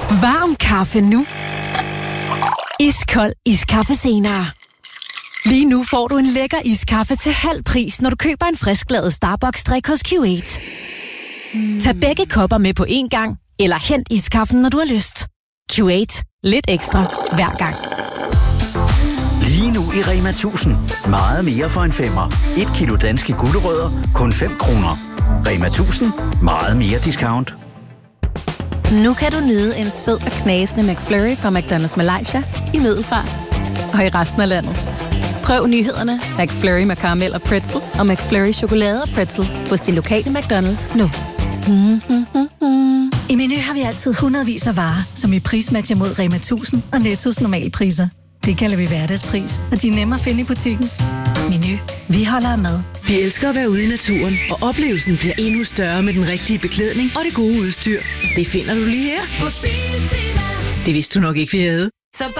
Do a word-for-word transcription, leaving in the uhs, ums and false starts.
Varm kaffe nu. Iskold iskaffe senere. Lige nu får du en lækker iskaffe til halv pris, når du køber en frisklavet Starbucks-drik hos Q otte. Mm. Tag begge kopper med på én gang, eller hent iskaffen, når du har lyst. Q otte. Lidt ekstra hver gang. Lige nu i Rema tusind. Meget mere for en femmer. Et kilo danske gulerødder, kun fem kroner. Rema tusind. Meget mere discount. Nu kan du nyde en sød og knasende McFlurry fra McDonald's Malaysia i Middelfart og i resten af landet. Prøv nyhederne McFlurry med karamel og pretzel og McFlurry chokolade og pretzel hos din lokale McDonald's nu. Mm-hmm. I Meny har vi altid hundredvis af varer, som vi prismatcher mod Rema tusind og Nettos normale priser. Det kalder vi hverdagspris, og de er nemme at finde i butikken. Meny. Vi holder af mad. Vi elsker at være ude i naturen, og oplevelsen bliver endnu større med den rigtige beklædning og det gode udstyr. Det finder du lige her. Det vidste du nok ikke, vi havde.